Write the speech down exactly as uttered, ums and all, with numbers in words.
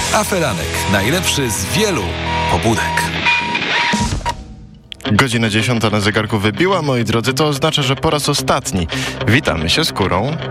Aferanek. Najlepszy z wielu pobudek. Godzina dziesiąta na zegarku wybiła, moi drodzy, to oznacza, że po raz ostatni witamy się z Kurą.